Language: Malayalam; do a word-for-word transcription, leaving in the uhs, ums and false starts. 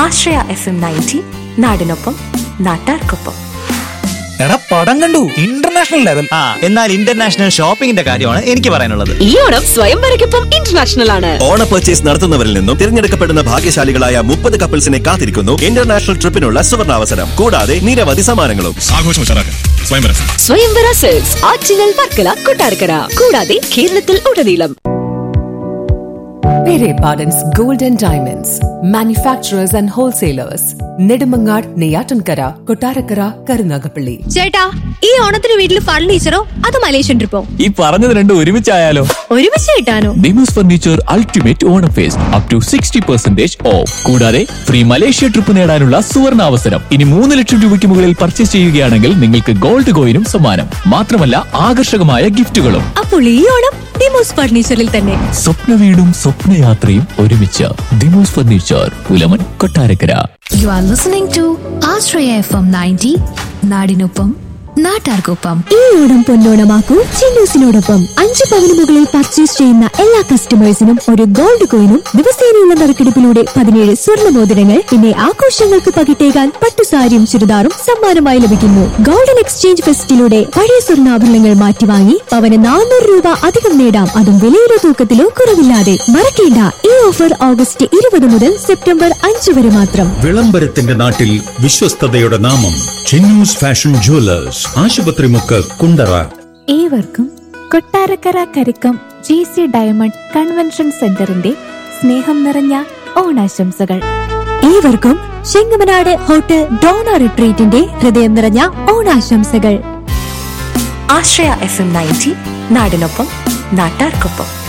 ആശ്രയ എഫ് എം നയൻറ്റി, നാടിനൊപ്പം നാട്ടാർക്കൊപ്പം. എടാ പടം കണ്ടു, ഇന്റർനാഷണൽ ലെവൽ. ആ എന്നാൽ ഇന്റർനാഷണൽ ഷോപ്പിംഗിന്റെ കാര്യമാണ് എനിക്ക് പറയാനുള്ളത്. ഈ ഓണം സ്വയംവരയ്ക്കൊപ്പം ഇന്റർനാഷണൽ ആണ്. ഓണ പർച്ചേസ് നടത്തുന്നവരിൽ നിന്നും തിരഞ്ഞെടുക്കപ്പെടുന്ന ഭാഗ്യശാലികളായ മുപ്പത് കപ്പിൾസിനെ കാത്തിരിക്കുന്നു ഇന്റർനാഷണൽ ട്രിപ്പിനുള്ള സുവർണാവസരം. കൂടാതെ നിരവധി സമ്മാനങ്ങളും. സ്വയംവര സെൽസ് ആറ്റിങ്ങൽ, വർക്കല, കൊട്ടാരക്കര, കൂടാതെ കേരളത്തിൽ ഉടനീളം. Pere Pardon's Gold and Diamonds, manufacturers and wholesalers, Nedumangad, Neyyattinkara, Kottarakkara, Karunagappally. ചേട്ടാ, ഈ ഓണത്തിന് വീട്ടിൽ ഫർണിച്ചറോ അതോ മലേഷ്യൻ ട്രിപ്പോ? ഈ പറഞ്ഞത് രണ്ടും ഒരുമിച്ചായാലോ? ഒരുമിച്ച് കിട്ടാനോ? Demos furniture ultimate Onam first up to sixty percentage of. കൂടാതെ ഫ്രീ മലേഷ്യ ട്രിപ്പ് നേടാനുള്ള സുവർണ അവസരം. ഇനി മൂന്ന് ലക്ഷം രൂപയ്ക്ക് മുകളിൽ പർച്ചേസ് ചെയ്യുകയാണെങ്കിൽ നിങ്ങൾക്ക് ഗോൾഡ് കോയിനും സമ്മാനം. മാത്രമല്ല ആകർഷകമായ ഗിഫ്റ്റുകളും. അപ്പോൾ ഈ ഓണം ഡിമോസ് ഫർണിച്ചറിൽ തന്നെ. സ്വപ്ന വീടും സ്വപ്നയാത്രയും ഒരുമിച്ച്. Demos furniture, Pulaman, Kottarakkara. You are listening to Ashraya F M ninety, നാടിനൊപ്പം നാട്ടാർക്കൊപ്പം. ഈ ഓണം പൊന്നോണമാക്കൂ ചിന്നൂസിനോടൊപ്പം. അഞ്ച് പവന് മുകളിൽ പർച്ചേസ് ചെയ്യുന്ന എല്ലാ കസ്റ്റമേഴ്സിനും ഒരു ഗോൾഡ് കോയിനും ദിവസേനയുള്ള നറുക്കെടുപ്പിലൂടെ പതിനേഴ് സ്വർണ്ണ മോതിരങ്ങൾ, പിന്നെ ആഘോഷങ്ങൾക്ക് പകിട്ടേകാൻ പട്ടുസാരിയും ചുരിദാറും സമ്മാനമായി ലഭിക്കുന്നു. ഗോൾഡൻ എക്സ്ചേഞ്ച് ഫെസ്റ്റിലൂടെ പഴയ സ്വർണ്ണാഭരണങ്ങൾ മാറ്റി വാങ്ങി പവന് നാനൂറ് രൂപ അധികം നേടാം. അതും വിലയിലോ തൂക്കത്തിലോ കുറവില്ലാതെ. മറക്കേണ്ട, ഈ ഓഫർ ഓഗസ്റ്റ് ഇരുപത് മുതൽ സെപ്റ്റംബർ അഞ്ച് വരെ മാത്രം. വിളംബരത്തിന്റെ നാട്ടിൽ വിശ്വസ്തതയുടെ നാമം ചിന്നൂസ് ഫാഷൻ ജുവലേഴ്സ്, ആശുപത്രി മുക്ക്, കുണ്ടറ. ഏവർക്കും Kottarakkara Karikkam G C diamond convention സെന്ററിന്റെ സ്നേഹം നിറഞ്ഞ ഓണാശംസകൾ. ഏവർക്കും ചെങ്ങമനാട് ഹോട്ടൽ ഡോണ റിട്രീറ്റിന്റെ ഹൃദയം നിറഞ്ഞ ഓണാശംസകൾ. ആശ്രയ എഫ് എം നയൻറ്റി, നാടിനൊപ്പം നാട്ടാർക്കൊപ്പം.